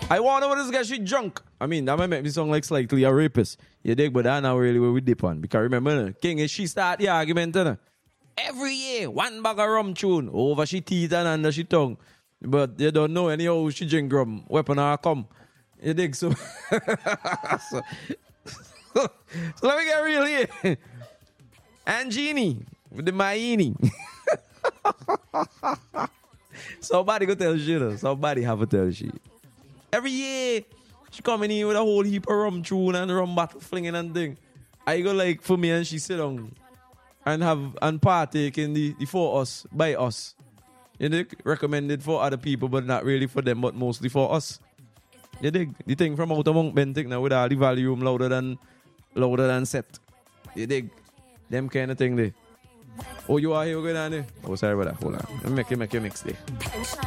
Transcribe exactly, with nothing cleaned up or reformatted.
I wonder what this guy, she drunk. I mean, that might make me sound like slightly a rapist. You dig? But that's not really where we dip on. Because remember, King, is she start the argument, you know? Every year, one bag of rum tune over she teeth and under she tongue. But you don't know anyhow she drink rum. Weapon her come. You dig? So, so, so let me get real here. And Jeannie with the Maini. Somebody go tell she, though. Somebody have to tell she. Every year, she coming in with a whole heap of rum tune and rum bottle flinging and thing. I go like for me and she sit down and have and partake in the, the for us, by us. You dig? Recommended for other people, but not really for them, but mostly for us. You dig? The thing from out among Bentic now with all the volume louder than louder than set. You dig? Them kind of thing there. Oh, you are here going on there? Oh, sorry about that. Hold on. Let me make you make you mix there.